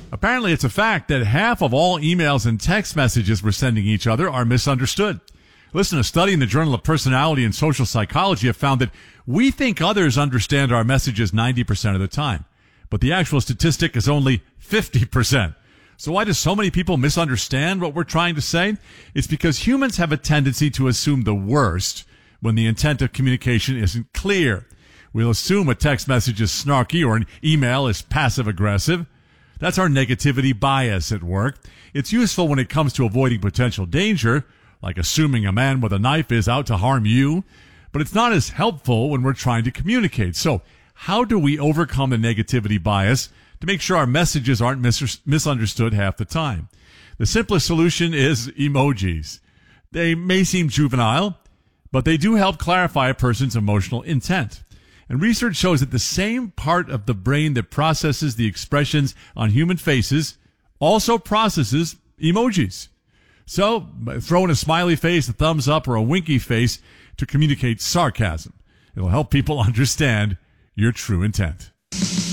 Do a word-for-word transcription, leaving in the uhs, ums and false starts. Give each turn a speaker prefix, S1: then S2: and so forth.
S1: Apparently, it's a fact that half of all emails and text messages we're sending each other are misunderstood. Listen, a study in the Journal of Personality and Social Psychology have found that we think others understand our messages ninety percent of the time, but the actual statistic is only fifty percent. So why do so many people misunderstand what we're trying to say? It's because humans have a tendency to assume the worst when the intent of communication isn't clear. We'll assume a text message is snarky or an email is passive-aggressive. That's our negativity bias at work. It's useful when it comes to avoiding potential danger, like assuming a man with a knife is out to harm you, but it's not as helpful when we're trying to communicate. So how do we overcome the negativity bias to make sure our messages aren't mis- misunderstood half the time? The simplest solution is emojis. They may seem juvenile, but they do help clarify a person's emotional intent. And research shows that the same part of the brain that processes the expressions on human faces also processes emojis. So, throw in a smiley face, a thumbs up, or a winky face to communicate sarcasm. It'll help people understand your true intent.